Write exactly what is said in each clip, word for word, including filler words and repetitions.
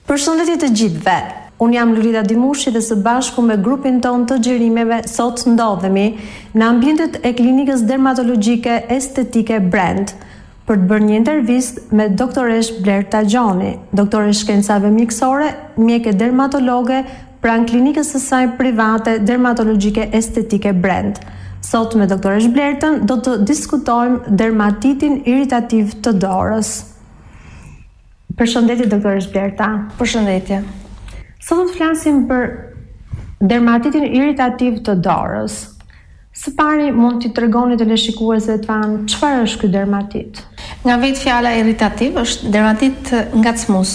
Përshëndetje të gjithëve. Unë jam Lurida Dimushi dhe së bashku me grupin ton të xhirimeve sot ndodhemi në ambientet e klinikës dermatologjike estetike Brand për të bërë një intervistë me doktoresh Blerta Gjoni, doktore shkencave mjekësore, mjeke dermatologe pranë klinikës së saj private dermatologjike estetike Brand. Sot me doktoresh Blertën do të diskutojmë dermatitin iritativ të dorës. Përshëndetje doktoresh Blerta. Përshëndetje. Sot do të flasim për dermatitin iritativ të dorës. Së pari mund t'i tregoni teleshikuesve tanë çfarë është ky dermatit? Nga vetë fjala iritativ është dermatit ngacmues.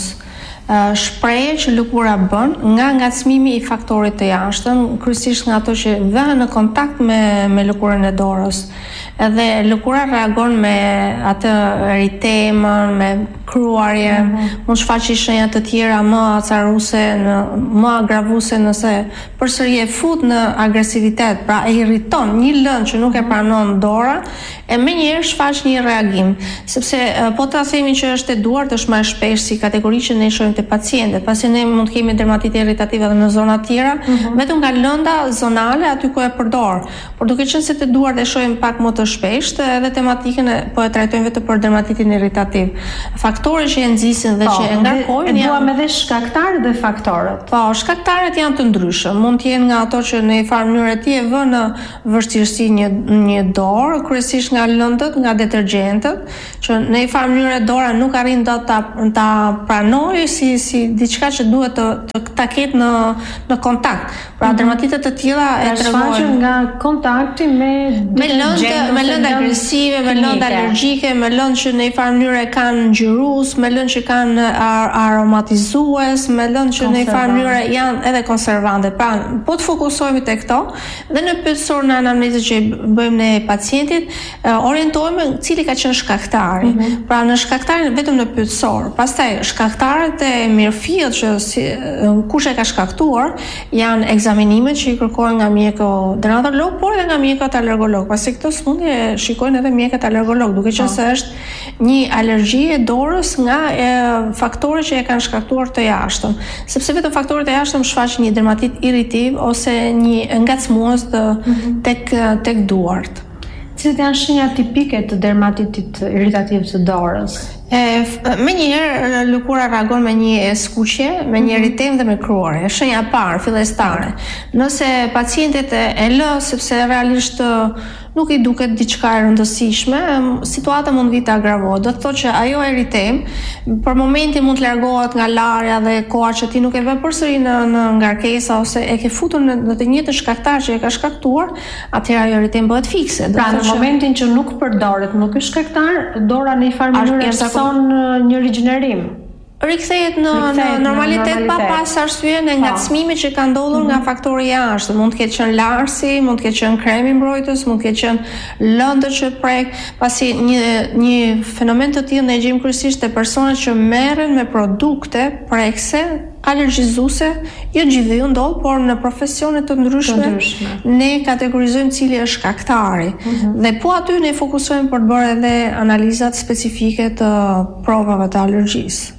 Shprehje që lëkura bën nga ngacmimi i faktorit të jashtëm, kryesisht nga ato që vënë në kontakt me me lëkurën e dorës. Edhe lëkura reagon me atë eritemën, me kruarje, mm-hmm. mund shfaqë shenja të tjera më acaruese, në, më agravuese nëse përsëri e fut në agresivitet, pra e irriton një lëndë që nuk e pranon dora, e menjëherë shfaq një reagim, sepse po ta themi që është e duart, është më e shpesh si kategori që ne shohim te pacientët, pasi ne mund të kemi dermatitë irritative edhe në zona të tjera, mm-hmm. vetëm nga lënda zonale aty ku e përdor. Por duke qenë se te duart e shohim pak më të shpesht, edhe tematikën e, po e trajtojmë vetëm për dermatitin irritativ. Faktorët që e nxisin dhe po, që e ngarkojnë janë duam edhe shkaktarët dhe faktorët. Po, shkaktarët janë të ndryshëm. Mund të jenë nga ato që në një farë mënyrë ti e vën në vështirësi një një dorë, kryesisht nga lëndët, nga detergjentët, që në një farë mënyrë dora nuk arrin dot ta ta pranojë si si diçka që duhet të, të ta ketë në në kontakt. Pra mm-hmm. dermatitët të tilla e tregojnë nga kontakti me me lëndë, me lëndë agresive, me lëndë allergjike, me lëndë që në një farë mënyrë kanë ngjyrus, me lëndë që kanë ar aromatizues, me lëndë që në një farë mënyrë janë edhe konservante. Pra, po të fokusohemi te këto dhe në pyetësor në anamnezë që bëjmë ne pacientit, orientohemi cili ka qenë shkaktari. Mm-hmm. Pra në shkaktarin vetëm në pyetësor. Pastaj shkaktarët e mirëfillt që si, kush e ka shkaktuar janë ekzamenimet që i kërkohen nga mjeku dermatolog, por edhe nga mjekët alergolog. Pasi këto sëmundje shikojnë edhe mjekët alergolog, duke qenë se është një alergji e dorës nga e, faktorët që e kanë shkaktuar të jashtëm. Sepse vetëm faktorët e jashtëm shfaqin një dermatit irritiv ose një ngacmues të mm-hmm. tek tek duart. Cilat janë shenja tipike të dermatitit irritativ të dorës? E, me njëherë lëkura reagon me një skuqje, me një eritem dhe me kruarje. Shenja e parë, fillestare. Nëse pacientet e, e lë sepse realisht nuk i duket diçka e rëndësishme, situata mund vit të agravohet. Do të thotë që ajo eritem për momentin mund të largohet nga larja dhe koha që ti nuk e vë përsëri në, në ngarkesa ose e ke futur në, në të njëjtën shkaktar që e ka shkaktuar, atëherë ajo eritem bëhet fikse. Pra në që... momentin që nuk përdoret, nuk është shkaktar, dora në një farë mënyrë mëson një rigjenerim. Rikthehet në, në normalitet pa pas arsye në ngacmimet që kanë ndodhur mm-hmm. nga faktori jashtë. Mund të ketë qenë larsi, mund të ketë qenë kremi mbrojtës, mund të ketë qenë lëndë që prek, pasi një një fenomen të tillë ne e gjejmë kryesisht te personat që merren me produkte prekse alergjizuese, jo gjithë ndodh, por në profesione të ndryshme, të ndryshme. Ne kategorizojmë cili është shkaktari. Mm-hmm. Dhe po aty ne fokusohemi për të bërë edhe analizat specifike të provave të alergjisë.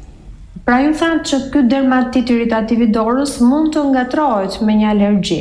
Pra ju thanë që ky dermatit irritativ i dorës mund të ngatrohet me një alergji.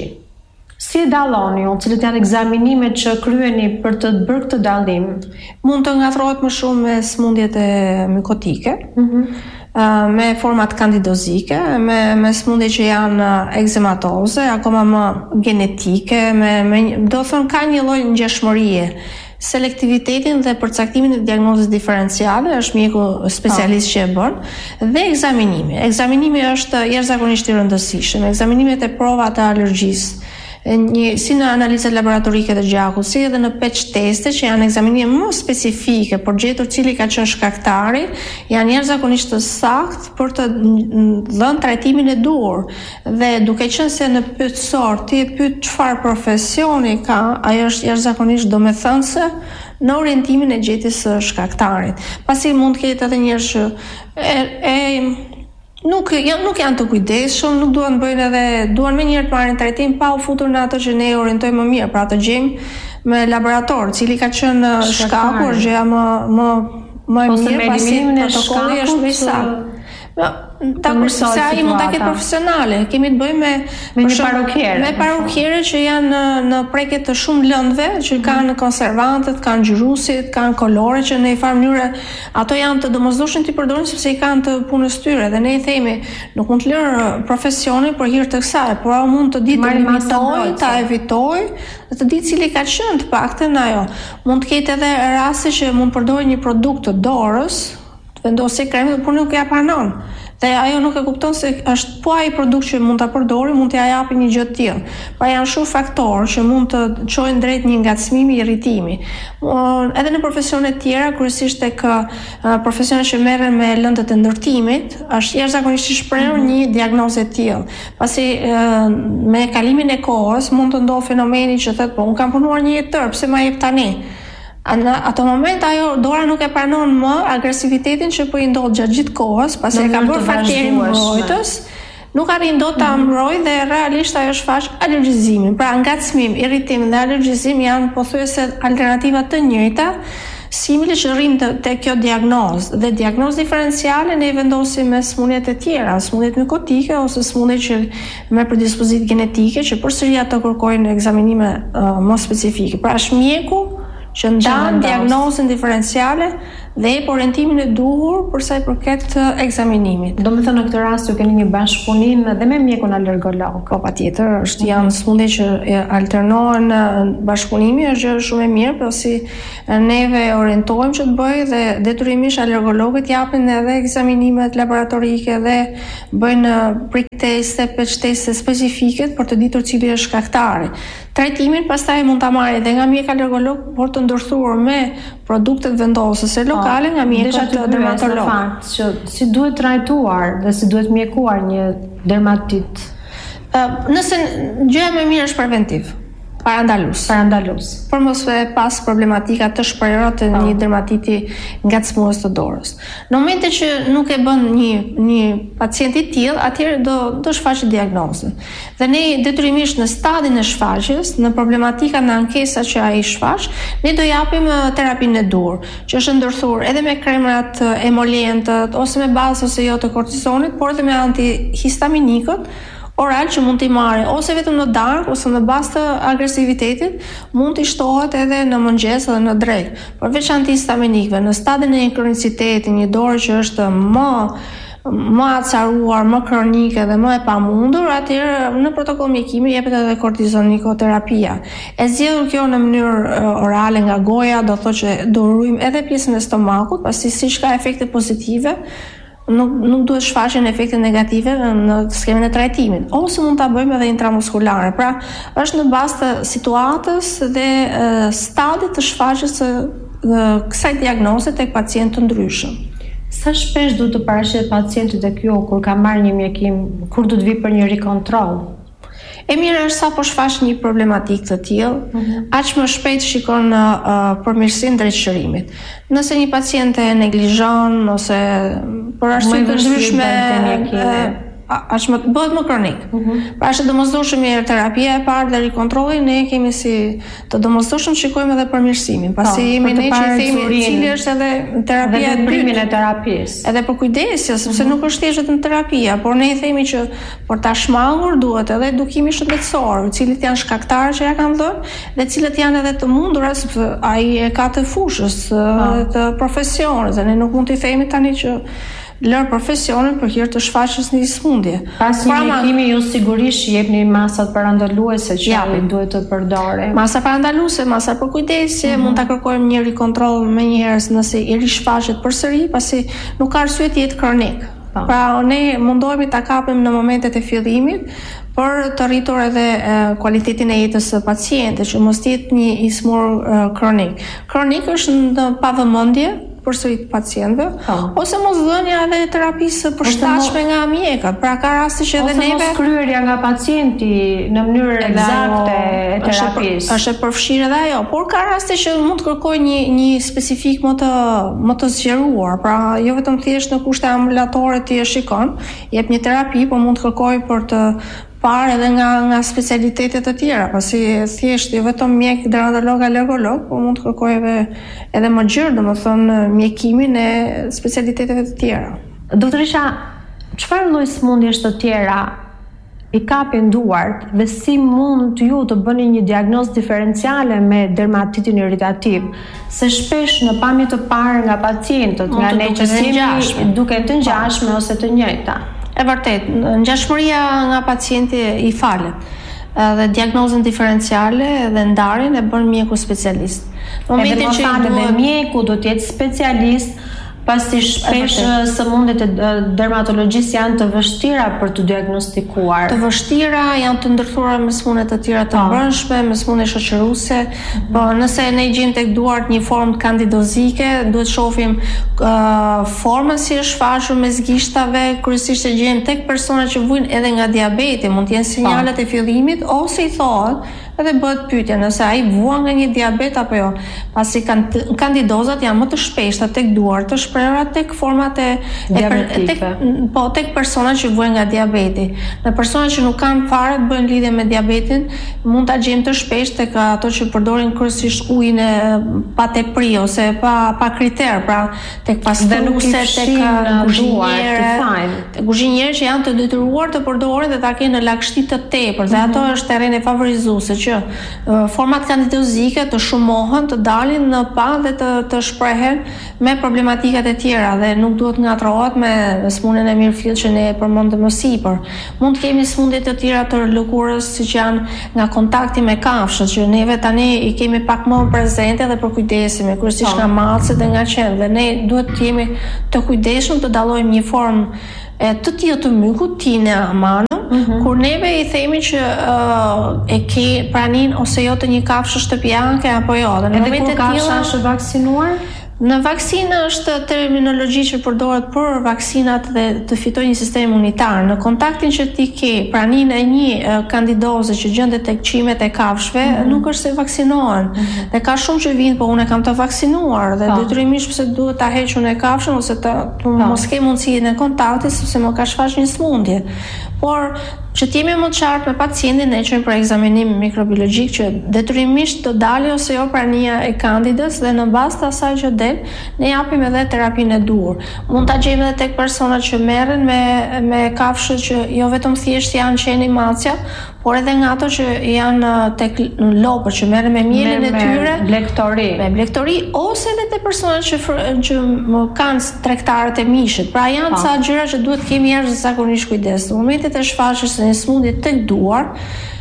Si e dalloni ju, cilët janë ekzamenimet që kryeni për të bërë këtë dallim? Mund të ngatrohet më shumë me sëmundjet e mikotike, mm-hmm. me format kandidozike, me, me sëmundje që janë ekzematoze, akoma më genetike, me, me, do thonë ka një lloj ngjashmërie. Selektivitetin dhe përcaktimin e diagnozës diferenciale është mjeku specialist që e bën, dhe ekzaminimi. Ekzaminimi është jashtëzakonisht i rëndësishëm. Ekzaminimet e prova të alergjisë, një, si në analizat laboratorike të gjakut, si edhe në patch teste që janë ekzaminime më specifike për gjetur cili ka qenë shkaktari, janë jashtëzakonisht të saktë për të dhënë trajtimin e duhur. Dhe duke qenë se në pyetësor ti e pyet çfarë profesioni ka, ajo është jashtëzakonisht domethënëse në orientimin e gjetjes së shkaktarit. Pasi mund të ketë edhe njerëz që e, e Nuk, nuk janë të kujdesshëm, nuk duan të bëjnë edhe, duan me njërë të marrin trajtim pa u futur në ato që ne orientojmë më mirë, pra të gjejmë me laborator, cili ka qenë shkaku, është gjëja më më më e mirë, pasi protokolli është më i saktë. Ta se ai mund ta ketë profesionale, kemi të bëjmë me me një parukierë. Me parukierë që janë në, në prekje të shumë lëndëve, që kanë konservantët, kanë gjyrusit, kanë kolore që në një farë mënyrë ato janë të domosdoshme ti përdorin sepse i kanë të punës tyre dhe ne i themi nuk mund të lërë profesionin për hir të kësaj, por ajo mund të ditë të limitoj, ta evitoj, dhe të ditë cili ka qenë të paktën ajo. Mund të ketë edhe raste që mund përdorë një produkt të dorës, të vendosë krem, por nuk ja pranon. Dhe ajo nuk e kupton se është po ai produkt që mund ta përdori, mund t'ia japi një gjë të tillë. Pra janë shumë faktorë që mund të çojnë drejt një ngacmimi, irritimi. Edhe në profesione të tjera, kryesisht tek profesionet që merren me lëndët e ndërtimit, është jashtëzakonisht i shprehur një diagnozë të tillë. Pasi me kalimin e kohës mund të ndodhë fenomeni që thotë po un kam punuar një jetë tërë, pse ma jep tani? Në ato moment ajo dora nuk e pranon më agresivitetin që po i ndodh gjatë gjithë kohës, pasi e ka bërë faktorin mbrojtës, nuk arrin dot ta mbrojë dhe realisht ajo shfaq alergjizimin. Pra ngacmim, irritim dhe alergjizim janë pothuajse alternativa të njëjta, simile që rrim të, të kjo diagnozë. Dhe diagnozë diferenciale ne i vendosim me smundjet e tjera, smundjet mikotike ose smundjet që me predispozitë genetike, që përsëri ato kërkojnë ekzaminime uh, më specifike. Pra është mjeku që ndan diagnozën diferenciale dhe e orientimin e duhur për sa i përket ekzaminimit. Do të thënë në këtë rast ju keni një bashkëpunim edhe me mjekun alergolog. Po patjetër, është mm-hmm. janë smundje që alternohen bashkëpunimi, është gjë shumë e mirë, por si neve orientojmë që të bëjë dhe detyrimisht alergologët japin edhe ekzaminimet laboratorike dhe bëjnë prick teste, patch teste specifike për të ditur cili është shkaktari. Trajtimin pastaj mund ta marrë edhe nga mjek alergolog, por të ndërthuar me produktet vendosëse lokale nga mjekët dermatolog. Fakt që si duhet trajtuar dhe si duhet mjekuar një dermatit? Uh, nëse gjëja më mirë është preventiv. Parandalus. Parandalus. Për mos e pas problematika të shprehura të një dermatiti ngacmues të dorës. Në momentin që nuk e bën një një pacient i tillë, atëherë do do shfaqet diagnozën. Dhe ne detyrimisht në stadin e shfaqjes, në problematika në ankesa që ai shfaq, ne do japim terapinë e dur, që është ndërthur edhe me kremrat emolientët ose me bazë ose jo të kortizonit, por edhe me antihistaminikët oral që mund t'i marrë ose vetëm në darkë ose në bazë të agresivitetit, mund t'i shtohet edhe në mëngjes dhe në drekë. Përveç antihistaminikëve, në stadin e kronicitetit, një dorë që është më më acaruar, më kronike dhe më e pamundur, atëherë në protokoll mjekimi jepet edhe kortizonikoterapia. E zgjedhur kjo në mënyrë orale nga goja, do thotë që do ruajmë edhe pjesën e stomakut, pasi siç ka efekte pozitive, nuk nuk duhet shfaqen efekte negative në skemen e trajtimit, ose mund ta bëjmë edhe intramuskulare. Pra, është në bazë të situatës dhe e, stadit të shfaqjes së kësaj diagnoze tek pacientë të ndryshëm. Sa shpesh duhet të paraqet pacienti tek ju kur ka marrë një mjekim, kur duhet vi për një rikontroll? E mirë është sa po shfaq një problematik të tillë, mm-hmm. aq më shpejt shikon uh, përmirësinë drejt shërimit. Nëse një pacient e neglizhon ose për arsye të ndryshme aq më bëhet më kronik. Mm-hmm. Pra është domosdoshme mirë terapia e parë dhe rikontrolli, ne kemi si të domosdoshëm shikojmë edhe përmirësimin. Pasi jemi ne që themi cili është edhe terapia e dytë e terapisë. Edhe për kujdesja, sepse mm-hmm. nuk është thjesht vetëm terapia, por ne i themi që për ta shmangur duhet edhe edukimi shëndetësor, cilët janë shkaktarë që ja kanë dhënë dhe cilët janë edhe të mundura, sepse ai e ka të fushës të profesionit, dhe ne nuk mund t'i themi tani që lër profesionin për hir të shfaqjes një smundje. Pas një mjekimi ju sigurisht jepni masat parandaluese që ai duhet të përdorë. Masa parandaluese, masa për kujdesje, mm-hmm. mund ta kërkojmë një rikontroll më një herë nëse i rishfaqet përsëri, pasi nuk ka arsye të jetë kronik. Pa. Pra ne mundohemi ta kapim në momentet e fillimit për të rritur edhe e, kualitetin e jetës së pacientit, që mos jetë një i smur e, kronik. Kronik është në pavëmendje përsëri të pacientëve, oh. ose mos dhënia edhe terapisë përshtatshme nga mjekët. Pra ka raste që edhe neve ose mos kryerja nga pacienti në mënyrë eksakte e terapisë. Është e përfshirë edhe ajo, por ka raste që mund të kërkojë një një specifik më të më të zgjeruar. Pra jo vetëm thjesht në kushte ambulatore ti e shikon, jep një terapi, por mund të kërkojë për të parë edhe nga nga specialitetet të tjera, pasi thjesht jo vetëm mjek dermatolog alergolog, por mund të kërkojë edhe edhe më gjerë, domethënë mjekimin e specialiteteve të tjera. Doktorisha, çfarë lloj sëmundjesh të tjera i kapin duart dhe si mund ju të bëni një diagnozë diferenciale me dermatitin irritativ, se shpesh në pamje të parë nga pacientët, nga ne që jemi duke të ngjashme ose të njëjta. E vërtet, ngjashmëria nga pacienti i falet. Dhe diagnozën diferenciale dhe ndarjen e bën mjeku specialist. Në momentin që i duhet mjeku do të jetë specialist, pasi shpesh sëmundjet e dermatologjisë janë të vështira për të diagnostikuar. Të vështira, janë të ndërthuara me sëmundje të tjera të brendshme, me sëmundje shoqëruese. Po nëse ne gjejmë tek duart një formë kandidozike, duhet shohim uh, formën si është shfaqur mes gishtave, kryesisht e gjejmë tek persona që vujnë edhe nga diabeti, mund të jenë sinjalet e fillimit ose i thohet edhe bëhet pyetja nëse ai vua nga një diabet apo jo, pasi kandidozat janë më të shpeshta tek duart, të shprehura tek format e diabetike. Po tek persona që vujnë nga diabeti. Në persona që nuk kanë fare të bëjnë lidhje me diabetin, mund ta gjejmë të shpeshtë tek ato që përdorin kryesisht ujin e pa tepri ose pa pa kriter, pra tek pastruese, tek kuzhinierë, tek kuzhinierë që janë të detyruar të përdorin dhe ta kenë në lagështi të tepër, dhe ato është terreni favorizuese që format kandidozike të shumohen, të dalin në pa dhe të, të shprehen me problematikat e tjera dhe nuk duhet ngatrohet me sëmundjen e mirëfillt që ne e përmendëm më sipër. Mund të kemi sëmundje të tjera të lëkurës siç janë nga kontakti me kafshët, që neve tani i kemi pak më prezente dhe përkujdesemi, kryesisht nga macet dhe nga qenë, dhe ne duhet të jemi të kujdesshëm të dallojmë një formë e të tillë të mykut tine amano, mm-hmm. kur neve i themi që uh, e ke pranin ose jo të një kafshë shtëpiake apo jo. Dhe në edhe kur kafsha është vaksinuar? Në vaksinë është terminologji që përdoret për vaksinat dhe të fitojë një sistem imunitar. Në kontaktin që ti ke praninë e një uh, kandidoze që gjendet tek qimet e kafshëve, mm-hmm. nuk është se vaksinohen. Mm-hmm. Dhe ka shumë që vinë, po unë kam të vaksinuar dhe detyrimisht pse duhet ta hequn e kafshën ose të, të mos ke mundësinë e kontaktit sepse më ka shfaq një sëmundje. Por që të jemi më të qartë me pacientin, ne çojmë për ekzaminim mikrobiologjik që detyrimisht të dalë ose jo prania e kandidës dhe në bazë të asaj që del, ne japim edhe terapinë e duhur. Mund ta gjejmë edhe tek persona që merren me me kafshë që jo vetëm thjesht janë qeni macja, por edhe nga ato që janë tek lopët që merren me mielin e tyre, me blektori, me blektori ose edhe te personat që që kanë tregtarët e mishit. Pra janë ca gjëra që duhet kemi jashtëzakonisht kujdes. Në momentet e shfaqjes së një sëmundje tek duar,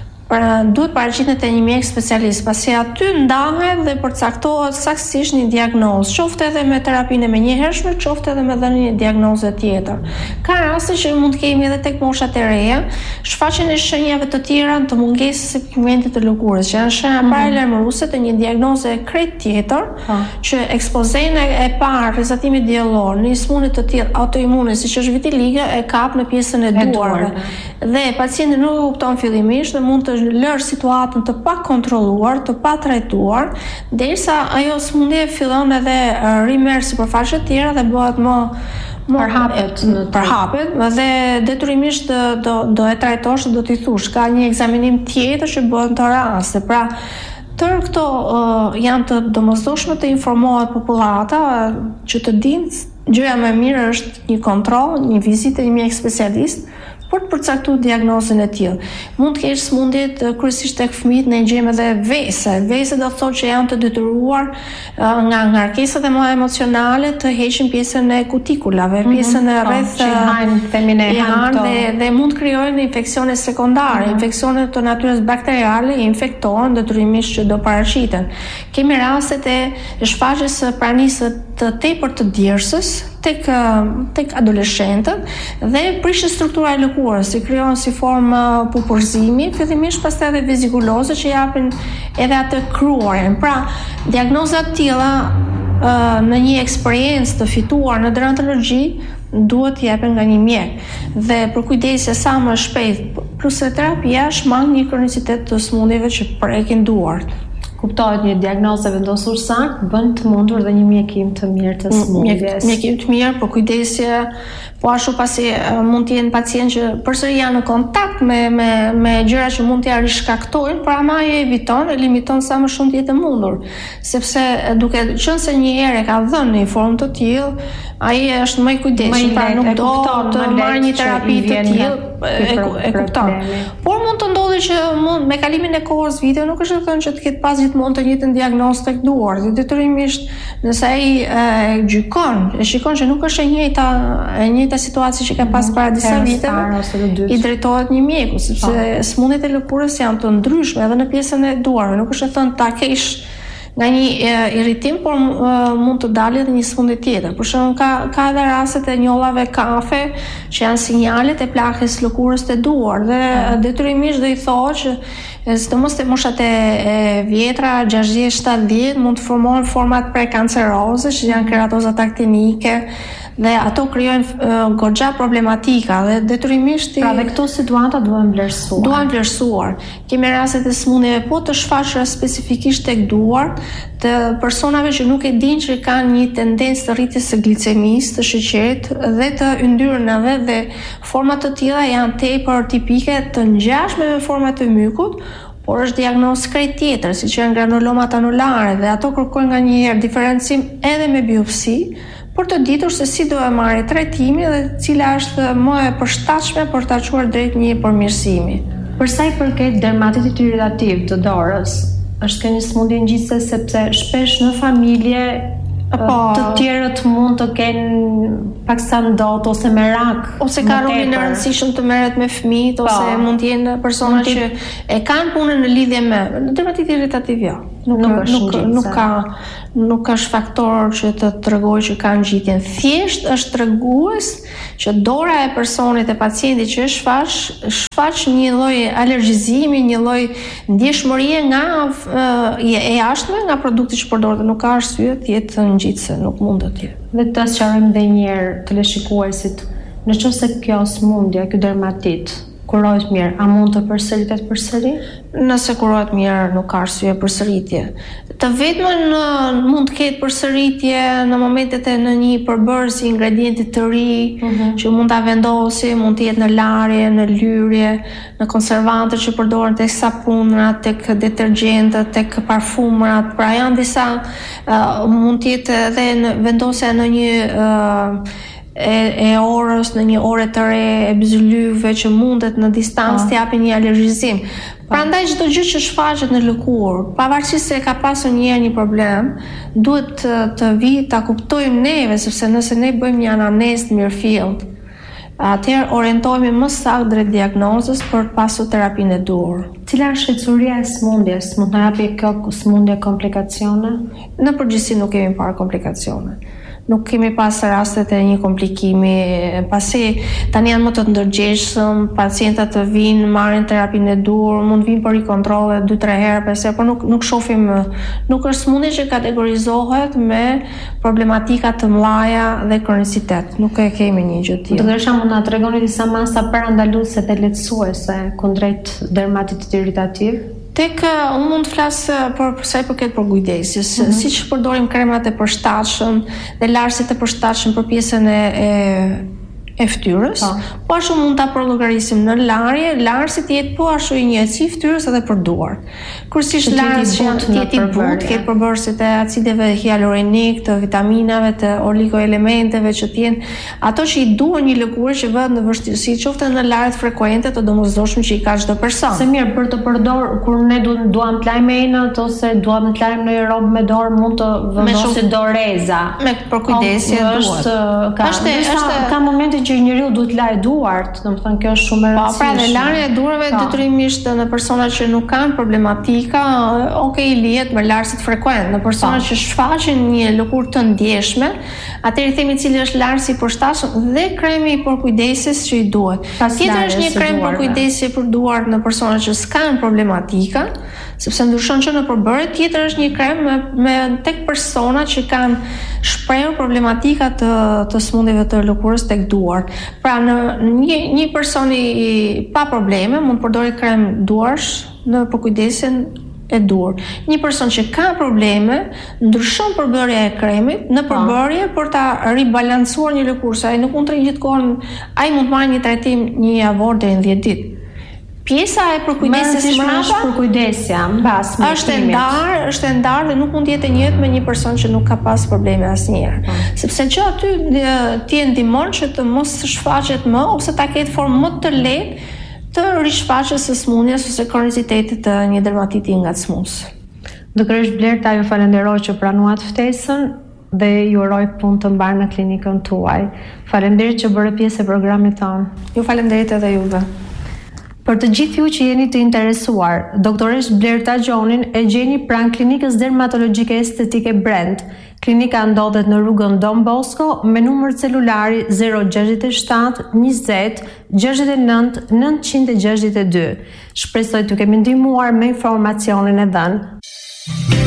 pra duhet paraqitet te një mjek specialist, pasi aty ndahet dhe përcaktohet saktësisht një diagnozë, qoftë edhe me terapinë e menjëhershme, qoftë edhe me dhënien e diagnoze tjetër. Ka raste që mund të kemi edhe tek moshat e reja, shfaqjen e shenjave të tjera të mungesës së pigmentit të lëkurës, që janë shenja mm-hmm. paralajmëruese të një diagnoze krejt tjetër, ha. Që ekspozena e parë rrezatimit diellor në një sëmundje të tillë autoimune siç është vitiligo e kap në pjesën e duarve. Dhe pacienti nuk e kupton fillimisht dhe mund të lërë situatën të pa kontrolluar, të pa trajtuar, derisa ajo sëmundje fillon edhe rimerr sipërfaqe të tjera dhe bëhet më përhapet, përhapet dhe detyrimisht do do e trajtosh, do t'i thush, ka një ekzaminim tjetër që bëhet në të raste. Pra, tërë këto uh, janë të domosdoshme të informohet popullata uh, që të dinë gjëja më e mirë është një kontroll, një vizitë e një mjek specialist për të përcaktuar diagnozën e tillë. Mund të kesh sëmundjet kryesisht tek fëmijët, ne gjejmë edhe vese. Vese do të thotë që janë të detyruar uh, nga ngarkesat e mëdha emocionale të heqin pjesën e kutikulave, mm-hmm. pjesën e rreth që hajnë femine hanë dhe, dhe mund të krijojnë infeksione sekondare, mm-hmm. infeksione të natyrës bakteriale, infektohen detyrimisht që do paraqiten. Kemi rastet e shfaqjes së pranisë të tepërt të djersës tek tek adoleshentët dhe prishje struktura e lëkurës, si krijohen si formë pupurzimi, fillimisht pastaj edhe vezikuloze që japin edhe atë kruarin. Pra, diagnoza të tilla në një eksperiencë të fituar në dermatologji duhet të jepen nga një mjek dhe për kujdesje sa më shpejt, plus se terapia shmang një kronicitet të sëmundjeve që prekin duart. kuptohet një diagnozë vendosur sakt, bën të mundur dhe një mjekim të mirë të smundjes. Mjekim të mirë, por kujdesje, po ashtu pasi mund të jenë pacient që përsëri janë në kontakt me me me gjëra që mund t'ia rishkaktojnë, por ama e eviton, e limiton sa më shumë të jetë mundur, sepse duke qenë se një herë ka dhënë një formë të tillë, ai është më i kujdesshëm, pra nuk do të marrë një terapi të tillë, e, e kupton. Por mund të ndodhi që mund me kalimin e kohës vite nuk është e thënë që të ketë pas gjithmonë të njëjtën diagnozë tek duart. Detyrimisht nëse ai e gjykon, e shikon që nuk është e njëjta e njëjta situatë që ka pas para disa viteve, i drejtohet një mjeku, sepse smundjet e lëkurës janë të ndryshme edhe në pjesën e duarve. Nuk është e thënë ta kesh nga një e, irritim, por e, mund të dalë edhe një smundje tjetër. Për shembull, ka ka edhe rastet e njollave kafe që janë sinjalet e plakjes lëkurës të duar dhe mm. detyrimisht do i thotë që sidomos te moshat e, e vjetra, gjashtëdhjetë shtatëdhjetë mund të formohen format prekanceroze që janë keratoza aktinike dhe ato krijojnë uh, goxha problematika dhe detyrimisht pra dhe këto situata duhen vlerësuar. Duhen vlerësuar. Kemi rastet e smundjeve po të shfaqura specifikisht tek duart të personave që nuk e dinë që kanë një tendencë të rritjes së glicemisë, të sheqerit dhe të yndyrnave dhe forma të tilla janë tepër tipike të ngjashme me format të mykut, por është diagnozë krejt tjetër, siç janë granulomat anulare dhe ato kërkojnë nganjëherë diferencim edhe me biopsi, për të ditur se si do e marrë trajtimin dhe cila është më e përshtatshme për ta çuar drejt një përmirësimi. Për sa i përket dermatitit irritativ të dorës, është ka një smundje ngjitse sepse shpesh në familje po, të tjerët mund të kenë paksa ndot ose merak ose ka rolin e rëndësishëm të merret me fëmijët ose mund të jenë persona që e kanë punën në lidhje me dermatitit irritativ jo. Nuk, nuk, nuk, nuk ka nuk ka faktor që të tregojë që ka ngjitjen. Thjesht është tregues që dora e personit e pacientit që është shfaq shfaq një lloj alergjizimi, një lloj ndjeshmërie nga e, e jashtme nga produkti që përdoret, nuk ka arsye të jetë ngjitse, nuk mund të jetë. Dhe të sqarojmë edhe një herë teleshikuesit, nëse kjo smundje, ky dermatit kurohet mirë, a mund të përsëritet përsëri? Nëse kurohet mirë, nuk ka arsye përsëritje. Të vetmën mund të ketë përsëritje në momentet e në një përbërës i ingredientit të ri, uh-huh. që mund ta vendosi, mund të jetë në larje, në lyrje, në konservantët që përdoren tek sapunrat, tek detergjentët, tek parfumrat. Pra janë disa uh, mund të jetë edhe në vendosja në një uh, E, e orës, në një ore të re, e byzylyve që mundet në distancë të japin një alergjizim. Prandaj çdo gjë që shfaqet në lëkurë, pavarësisht se ka pasur një herë një problem, duhet të, të vi ta kuptojmë neve, sepse nëse ne bëjmë një anamnezë të mirëfillt, atëherë orientohemi më saktë drejt diagnozës për të pasur terapinë e duhur. Cila është shqetësuria e smundjes? Mund të japi kjo smundje komplikacione? Në përgjithësi nuk kemi parë komplikacione. Nuk kemi pas rastet e një komplikimi, pasi tani janë më të ndërgjegjshëm, pacientët të vinë, marrin terapinë e duhur, mund vinë për rikontrolle dy tre herë, pse por nuk nuk shohim, nuk është smundje që kategorizohet me problematika të mëdha dhe kronicitet. Nuk e kemi një gjë tillë. Doktoresha, mund na tregoni disa masa parandaluese dhe lehtësuese kundrejt dermatitit irritativ? Tek unë mund të flas për sa i përket për kujdesjes, mm-hmm. siç përdorim kremat e përshtatshëm dhe larësit e përshtatshëm për pjesën e, e e fytyrës, po, po ashtu mund ta përllogarisim në larje, larësi të jetë po ashtu i njëjtë fytyrës edhe për duart. Kurse larësi janë të jetë i butë, ketë përbërësit e acideve hialurinik, të vitaminave, të oligoelementeve që të jenë ato që i duhen një lëkurë që vëhet në vështirësi, qoftë në larët frekuente të domosdoshme që i ka çdo person. Se mirë për të përdor kur ne du, duam të lajmë enët ose duam të lajmë në rob me dorë, mund të vendosi doreza. Me për kujdesje duhet. Ka është është ka momente që njeriu duhet lajë duart, domethënë kjo është shumë e rëndësishme. Po, pra dhe larja e duarve detyrimisht në persona që nuk kanë problematika, okay, lihet me larësit frekuent. Në persona që shfaqin një lëkurë të ndjeshme, atëherë themi cili është larësi i përshtatshëm dhe kremi i përkujdesjes që i duhet. Tjetër është një krem përkujdesje për duart në persona që s'kan problematika, sepse ndryshon që në përbërje, tjetër është një krem me, me tek persona që kanë shprehur problematika të të smundjeve të lëkurës tek duart. Pra në një një person i pa probleme mund të përdorë krem duarsh në përkujdesjen e dur. Një person që ka probleme, ndryshon përbërja e kremit në përbërje për ta ribalancuar një lëkurë, sa ai nuk mund të rrinë gjithkohon, ai mund të marrë një trajtim një javor deri në dhjetë ditë. Pjesa e përkujdesjes mbrapa, përkujdesja mbas mjekimit. Është e ndarë, është e ndarë dhe nuk mund të jetë e njëjtë me një person që nuk ka pas probleme asnjëherë. Mm. Sepse që aty ti e ndihmon që të mos shfaqet më ose ta ketë formë më të lehtë të rishfaqjes së smundjes ose kronizitetit të një dermatiti ngacmues. Doktoresh Blerta, ju falenderoj që pranuat ftesën dhe ju uroj punë të mbarë në klinikën tuaj. Faleminderit që bëre pjesë e programit tonë. Ju falenderit edhe juve. Për të gjithë ju që jeni të interesuar, doktoresh Blerta Gjonin e gjeni pranë klinikës dermatologjike estetike Brand. Klinika ndodhet në rrugën Don Bosco me numër celulari zero gjashtëdhjetë shtatë njëzet gjashtëdhjetë e nëntë nëntëqind e gjashtëdhjetë e dy. Shpresoj të kemi ndihmuar me informacionin e dhënë.